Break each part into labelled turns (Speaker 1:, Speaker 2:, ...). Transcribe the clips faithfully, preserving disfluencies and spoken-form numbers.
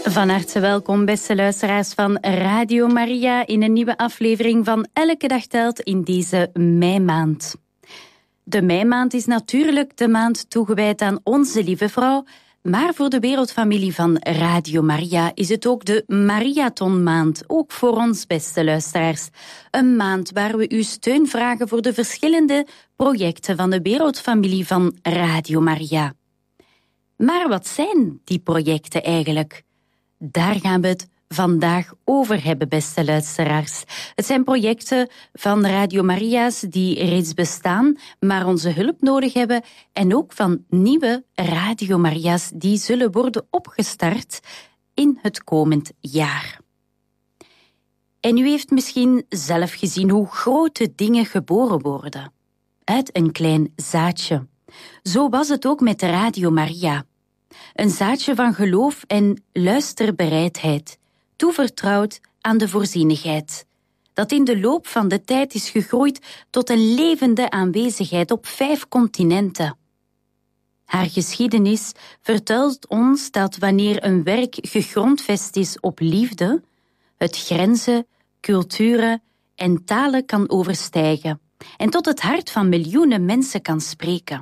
Speaker 1: Van harte welkom, beste luisteraars van Radio Maria, in een nieuwe aflevering van Elke Dag Telt in deze meimaand. De meimaand is natuurlijk de maand toegewijd aan Onze Lieve Vrouw, maar voor de wereldfamilie van Radio Maria is het ook de Mariathonmaand, ook voor ons, beste luisteraars. Een maand waar we uw steun vragen voor de verschillende projecten van de wereldfamilie van Radio Maria. Maar wat zijn die projecten eigenlijk? Daar gaan we het vandaag over hebben, beste luisteraars. Het zijn projecten van Radio Maria's die reeds bestaan, maar onze hulp nodig hebben, en ook van nieuwe Radio Maria's die zullen worden opgestart in het komend jaar. En u heeft misschien zelf gezien hoe grote dingen geboren worden. Uit een klein zaadje. Zo was het ook met Radio Maria. Een zaadje van geloof en luisterbereidheid, toevertrouwd aan de voorzienigheid, dat in de loop van de tijd is gegroeid tot een levende aanwezigheid op vijf continenten. Haar geschiedenis vertelt ons dat wanneer een werk gegrondvest is op liefde, het grenzen, culturen en talen kan overstijgen en tot het hart van miljoenen mensen kan spreken.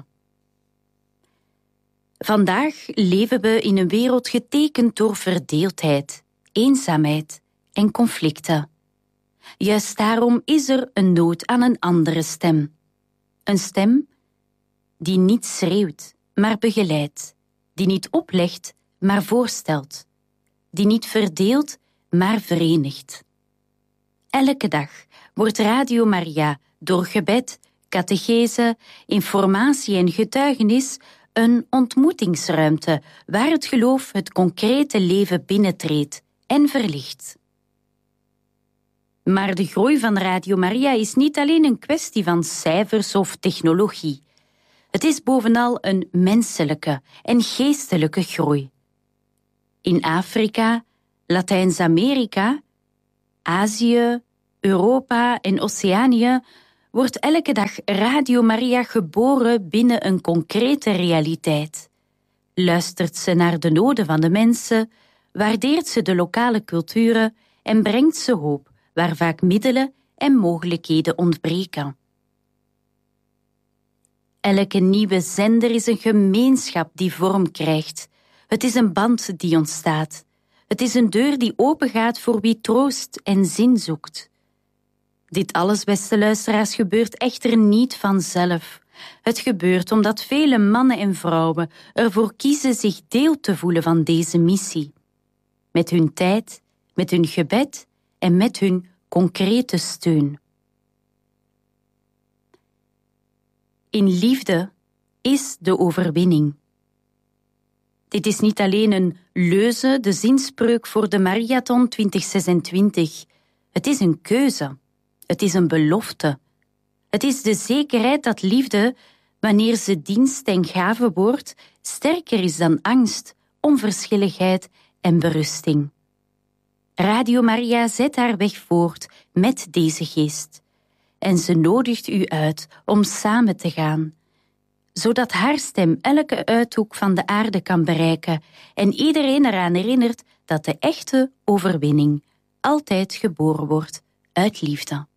Speaker 1: Vandaag leven we in een wereld getekend door verdeeldheid, eenzaamheid en conflicten. Juist daarom is er een nood aan een andere stem. Een stem die niet schreeuwt, maar begeleidt. Die niet oplegt, maar voorstelt. Die niet verdeelt, maar verenigt. Elke dag wordt Radio Maria door gebed, catechese, informatie en getuigenis een ontmoetingsruimte waar het geloof het concrete leven binnentreedt en verlicht. Maar de groei van Radio Maria is niet alleen een kwestie van cijfers of technologie. Het is bovenal een menselijke en geestelijke groei. In Afrika, Latijns-Amerika, Azië, Europa en Oceanië wordt elke dag Radio Maria geboren binnen een concrete realiteit. Luistert ze naar de noden van de mensen, waardeert ze de lokale culturen en brengt ze hoop waar vaak middelen en mogelijkheden ontbreken. Elke nieuwe zender is een gemeenschap die vorm krijgt. Het is een band die ontstaat. Het is een deur die opengaat voor wie troost en zin zoekt. Dit alles, beste luisteraars, gebeurt echter niet vanzelf. Het gebeurt omdat vele mannen en vrouwen ervoor kiezen zich deel te voelen van deze missie. Met hun tijd, met hun gebed en met hun concrete steun. In liefde is de overwinning. Dit is niet alleen een leuze, de zinspreuk voor de Mariathon twintig zesentwintig. Het is een keuze. Het is een belofte. Het is de zekerheid dat liefde, wanneer ze dienst en gave wordt, sterker is dan angst, onverschilligheid en berusting. Radio Maria zet haar weg voort met deze geest. En ze nodigt u uit om samen te gaan, zodat haar stem elke uithoek van de aarde kan bereiken en iedereen eraan herinnert dat de echte overwinning altijd geboren wordt uit liefde.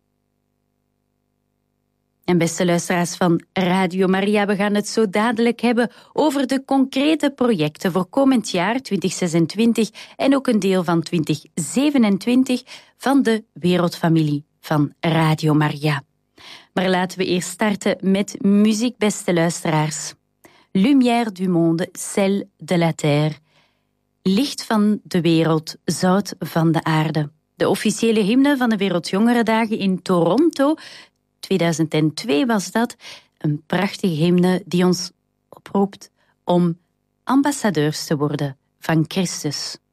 Speaker 1: En beste luisteraars van Radio Maria, we gaan het zo dadelijk hebben over de concrete projecten voor komend jaar twintig zesentwintig en ook een deel van twintig zevenentwintig van de wereldfamilie van Radio Maria. Maar laten we eerst starten met muziek, beste luisteraars. Lumière du monde, sel de la terre. Licht van de wereld, zout van de aarde. De officiële hymne van de Wereldjongerendagen in Toronto, tweeduizend twee was dat, een prachtige hymne die ons oproept om ambassadeurs te worden van Christus.